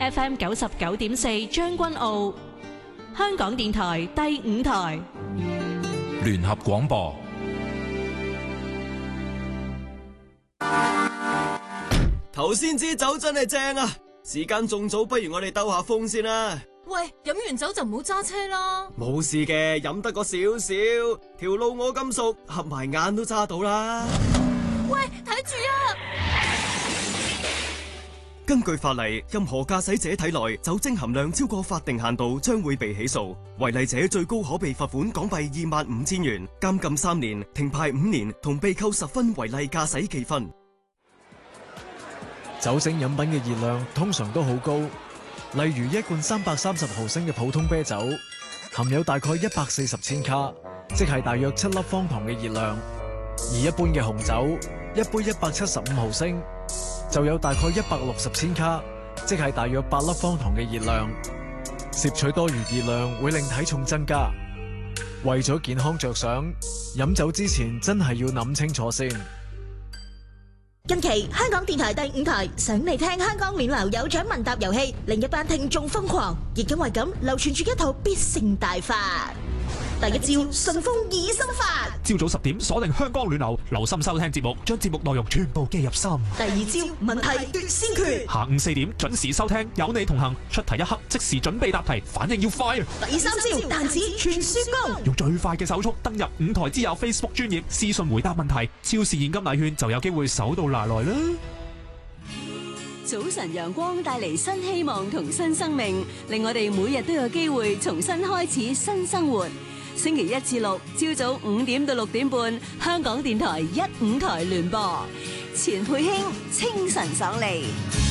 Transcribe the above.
FM 99.4將軍澳，香港電台第5台聯合廣播。 頭先支酒真係正啊！時間仲早，不如我哋兜下風先啦。 喂，飲完酒就唔好揸車啦。 冇事嘅，飲得個少少，條路我咁熟，合埋眼都揸到啦。 喂，睇住啊！ 根據法例，任何駕駛者體內酒精含量超過法定限度，將會被起訴。違例者最高可被罰款港幣25000元、監禁3年、停牌5年，同被扣10分違例駕駛記分。 酒精飲品嘅熱量通常都好高，例如一罐330毫升嘅普通啤酒，含有大概140千卡，即係大約7粒方糖嘅熱量；而一般嘅紅酒，一杯175毫升，就有大概160千卡，即係大約8粒方糖嘅熱量。攝取多餘熱量會令體重增加，為咗健康着想，飲酒之前真係要諗清楚先。 近期香港電台第5台想嚟聽香港暖流有獎問答遊戲，另一班聽眾瘋狂，亦因為咁流傳住一套必勝大法。第一招順風耳心法， 朝早10點鎖定香港暖流，留心收聽節目，將節目內容全部記入心。 第二招問題奪先權， 下午4點準時收聽，有你同行，出題一刻即時準備答題，反應要快。 第三招彈指傳輸工， 用最快嘅手速登入5台之友 Facebook 專頁私信回答問題，超市現金禮券就有機會手到拿來啦。 早晨陽光帶嚟新希望同新生命，令我哋每日都有機會重新開始新生活。星期1至6朝早5點到6點半，香港電台1、5台聯播，錢佩卿清晨爽利。